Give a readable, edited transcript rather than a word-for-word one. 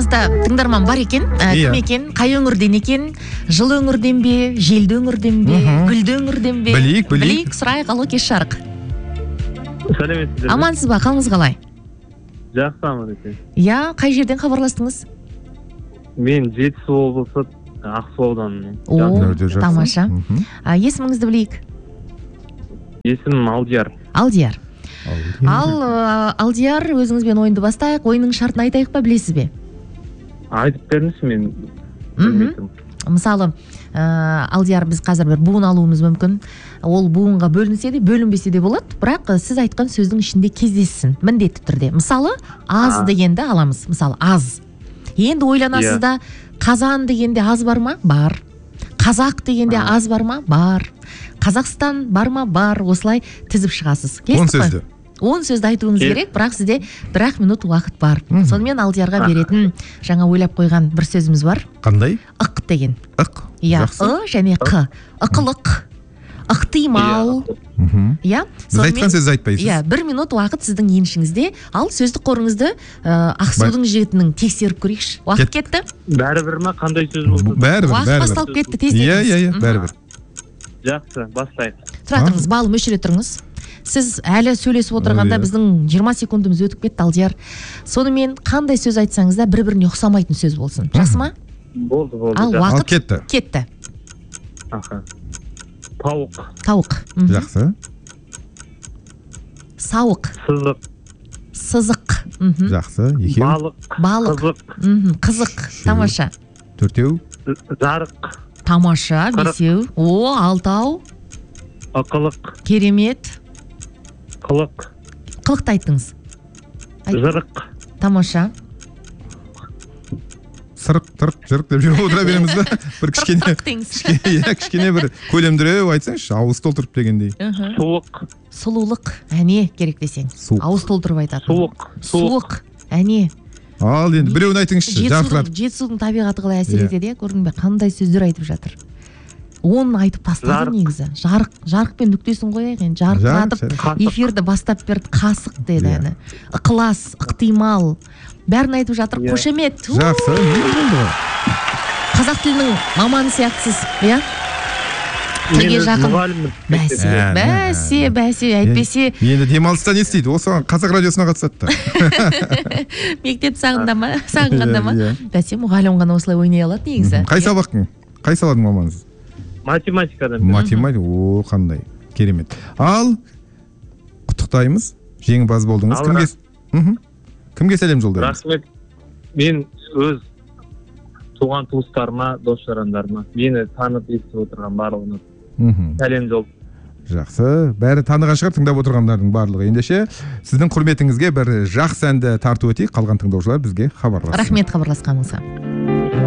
арнамызда тыңдарман бар екен. Кім екен? Қай өңірден екен? Жыл өңірден бе? Желді өңірден бе? Гүлді өңірден бе? Білейік, сұрайық. Алло, кеш жарық. Сәлеметсіздер. Амансыз ба? Қалыңыз қалай? Жақсы, аман екен. Я, қай жерден хабарластыңыз? Мен Жетісу облысы Ақсу ауданынан. О, тамаша. Есіміңізді білейік. Есімім Алдияр. Алдияр. Алдияр, өзіңізбен ойынды бастайық. Ойынның шартын айтайық па, білесіз бе? Айтып беріңізші, мен білмеймін. Мысалы, Алдияр, біз қазір бір буын алуымыз мүмкін. Ол буынға бөлінсе де, бөлінбесе де болады. Бірақ сіз айтқан сөздің ішінде кездессін, міндетті түрде. Мысалы, аз дегенді аламыз. Мысалы, аз. Енді ойланасыз да, қазан дегенде аз бар ма? Бар. Қазақ дегенде аз бар ма? Бар. Қазақстан бар ма? Бар. Осылай тізіп шығасыз. 10 сөзді. 10 сөзді айтуыңыз керек, бірақ сізде 1 минут уақыт бар. Сонымен Алдиярға беретін жаңа ойлап қойған бір сөзіміз бар. Қандай? Ық деген. Ық. Иә, және қ. Ықылық, ықтимал. Иә. Біз айтқан сөзді айтпайсыз. Иә, 1 минут уақыт сіздің еншіңізде. Ал сөздік қорыңызды Ақсудың жігітінің тексеріп көрейікші. Уақыт кетті? Бәрібір ма? Қандай сөз болды? Бәрібір. Уақыт басталып кетті, тездетіңіз. Иә, бәрібір. Жақсы, бастайық. Тұра тұрыңыз, балым өшіре тұрыңыз. Сіз әлі сөйлесіп отырғанда біздің 20 секундымыз өтіп кетті, Алдияр. Сонымен қандай сөз айтсаңыз да бір-біріне ұқсамайтын сөз болсын. Жақсы ма? Болды. Ал уақыт кетті. Тауық. Жақсы. Сауық. Сызық. Жақсы. Балық. Қызық. Тамаша. 4. Жарық. Тамаша. 5. 6. Ақылық. Керемет. Қылық. Қылықты айттыңыз. Жырық. Тамаша. Сырық, жырық деп жүріп отыра береміз ба? Бір кішкене бір көлемдірек айтсаңшы, ауыз толтырып дегендей. Сұлулық. Әне керек десең. Ауыз толтырып айтатын. Суық. Әне. Ал енді біреуін айтыңызшы, жарқыратып. Жетісудың табиғаты қалай әсер етеді, көрдің бе? Қандай сөздер айтып жатыр. Оны айтып тастады негізі. Жарықпен нүктесін қояйық, енді жарқыратып эфирді бастап берді. Қасық деді әні. Ықылас, ықтимал. Бәрін айтып жатыр. Қошемет. Жақсы. Қазақ тілінің маманы сияқтысыз, иә? Тілге жақын. Бәсе, әйтпесе. Енді демалыста не істейді? Осы қазақ радиосына қатысады. Мектеп сағынғанда ма? Бәсе, мұғалім ғана осылай ойнай алады негізі. Қай сабақтың? Қай саладың маманыз? Математикадан. О, қандай керемет. Ал құттықтаймыз. Жеңімпаз болдыңыз. Кімге сәлем жолдаймыз? Рахмет. Мен өз туған туыстарыма, дос-жарандарыма, мені танып естіп отырған барлығына сәлем жолдаймын. Жақсы. Бәрі таныған шығар, тыңдап отырғандардың барлығы. Ендеше сіздің құрметіңізге бір жақсы әнді тарту етейік. Қалған тыңдаушылар бізге хабарлассын. Рахмет хабарласқаныңызға.